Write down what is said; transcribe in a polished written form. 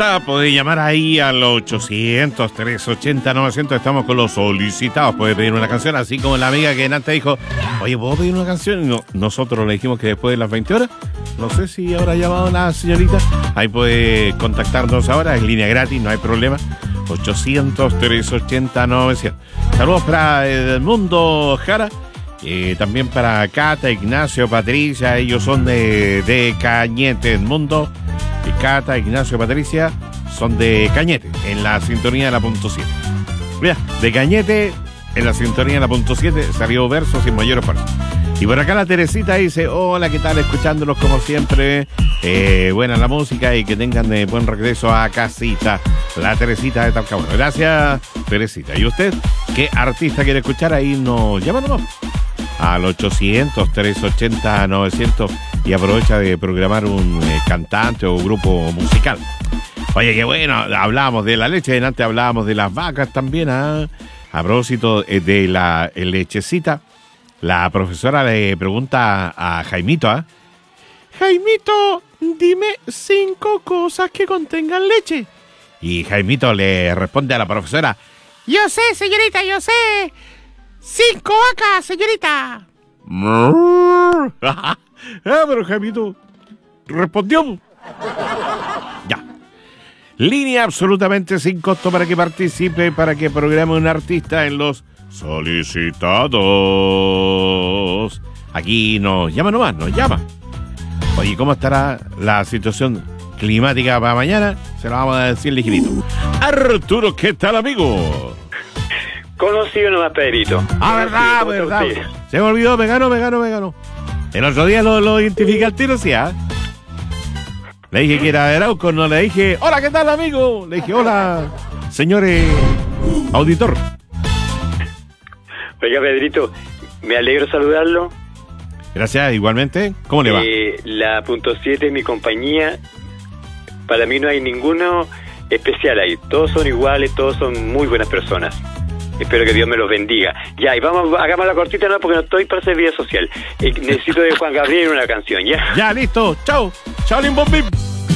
está, podés llamar ahí al 800-380-900. Estamos con los solicitados. Puede pedir una canción, así como la amiga que antes dijo, oye, ¿puedo pedir una canción? No, nosotros le dijimos que después de las 20 horas. No sé si habrá llamado la señorita. Ahí puede contactarnos ahora, es línea gratis, no hay problema. 800-380-900. Saludos para Edmundo Jara. También para Cata, Ignacio, Patricia. Ellos son de Cañete. Edmundo, Cata, Ignacio, Patricia son de Cañete, en la sintonía de la punto 7. Mira, de Cañete, en la sintonía de la punto 7, salió verso sin mayor esfuerzo. Y por acá la Teresita dice, hola, ¿qué tal? Escuchándolos como siempre. Buena la música y que tengan buen regreso a casita. La Teresita de Talcahuano. Gracias, Teresita. ¿Y usted qué artista quiere escuchar? Ahí nos llama nomás al 800-380-900 y aprovecha de programar un cantante o grupo musical. Oye, qué bueno, hablábamos de la leche, antes hablábamos de las vacas también. A propósito de la lechecita, la profesora le pregunta a Jaimito, Jaimito, dime 5 cosas que contengan leche. Y Jaimito le responde a la profesora, yo sé, señorita, yo sé. 5 vacas, señorita. Pero Jaimito respondió. Ya. Línea absolutamente sin costo para que participe, para que programe un artista en los solicitados. Aquí nos llama nomás, nos llama. Oye, ¿cómo estará la situación climática para mañana? Se lo vamos a decir ligerito. Arturo, ¿qué tal, amigo? Conocido nomás, Pedrito. Verdad. Se me olvidó, me ganó. El otro día lo identifiqué al tiro, sí, Le dije que era de Arauco, no le dije, hola, ¿qué tal, amigo? Le dije, hola, señores auditor. Oiga, Pedrito, me alegro saludarlo. Gracias, igualmente. ¿Cómo le va? La punto 7 es mi compañía. Para mí no hay ninguno especial ahí. Todos son iguales, todos son muy buenas personas. Espero que Dios me los bendiga. Ya, y hagamos la cortita, no, porque no estoy para servicio social. Necesito de Juan Gabriel una canción, ¿ya? Ya, listo. Chao, Limbom Bim.